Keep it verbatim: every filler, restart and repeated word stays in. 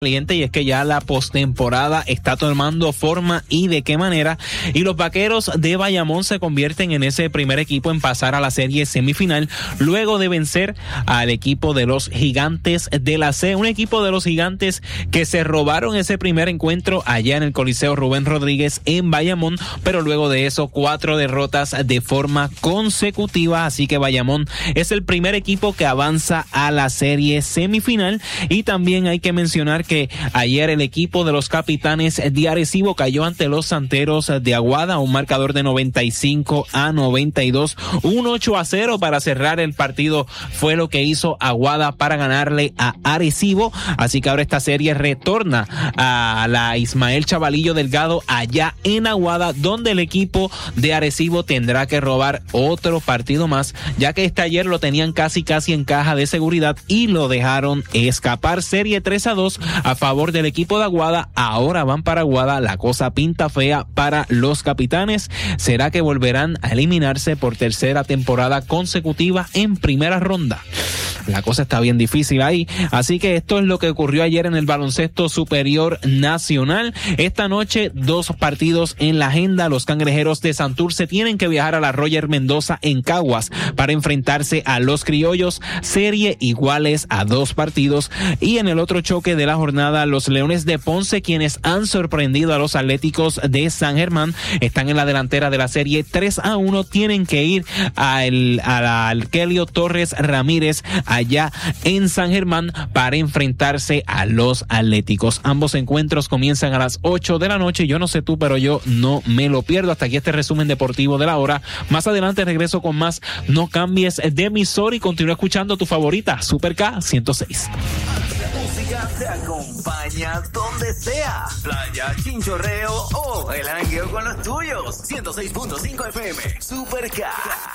caliente, y es que ya la postemporada está tomando forma y de qué manera, y los Vaqueros de Bayamón se convierten en ese primer equipo en pasar a la serie semifinal luego de vencer al equipo de los Gigantes de la C, un equipo de los Gigantes que se robaron ese primer encuentro allá en el Coliseo Rubén Rodríguez en Bayamón, pero luego de eso cuatro derrotas de forma consecutiva, así que Bayamón es el primer equipo que avanza a la serie semifinal. Y también hay que mencionar que ayer el equipo de los Capitanes de Arecibo cayó ante los Santeros de Aguada, un marcador de noventa y cinco a noventa y dos, un ocho a cero para cerrar el partido fue lo que hizo Aguada para ganarle a Arecibo, así que ahora esta serie retorna a la Ismael Chavalillo Delgado allá en Aguada, donde el equipo de Arecibo tendrá que robar otro partido más, ya que este ayer lo tenían casi casi en caja de seguridad y lo dejaron escapar. Serie tres a dos a favor del equipo de Aguada. Ahora van para Aguada, la cosa pinta fea para los Capitanes. ¿Será que volverán a eliminarse por tercera temporada consecutiva en primera ronda? La cosa está bien difícil ahí, así que esto es lo que ocurrió ayer en el baloncesto superior nacional. Esta noche dos partidos en la agenda. Los Cangrejeros de Santurce tienen que viajar a la Roger Mendoza en Caguas para enfrentarse a los Criollos, serie iguales a dos partidos. Y en el otro choque de la jornada, los Leones de Ponce, quienes han sorprendido a los Atléticos de San Germán, están en la delantera de la serie tres a uno, tienen que ir al, al Kelio Torres Ramírez allá en San Germán para enfrentarse a los Atléticos. Ambos encuentros comienzan a las ocho de la noche. Yo no sé tú, pero yo no me lo pierdo. Hasta aquí este resumen deportivo de la hora. Más adelante regreso con más. No cambies de emisor y continúa escuchando tu favorita, Super K ciento seis. La música te acompaña donde sea. Playa, chinchorreo o el jangueo con los tuyos. ciento seis punto cinco F M. Super K.